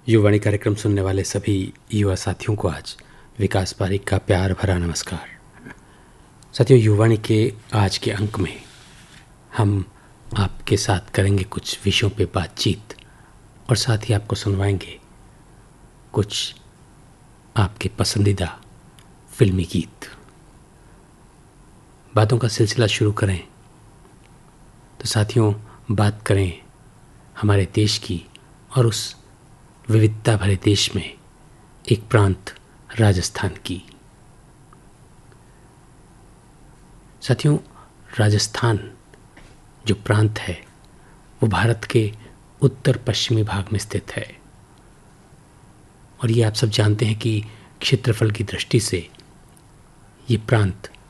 युवाणी कार्यक्रम सुनने वाले सभी युवा साथियों को आज विकास पारिक का प्यार भरा नमस्कार। साथियों, युवाणी के आज के अंक में हम आपके साथ करेंगे कुछ विषयों पे बातचीत और साथ ही आपको सुनवाएंगे कुछ आपके पसंदीदा फिल्मी गीत। बातों का सिलसिला शुरू करें तो साथियों, बात करें हमारे देश की और उस विविधता भरे देश में एक प्रांत राजस्थान की। साथियों, राजस्थान जो प्रांत है वो भारत के उत्तर पश्चिमी भाग में स्थित है और ये आप सब जानते हैं कि क्षेत्रफल की दृष्टि से ये प्रांत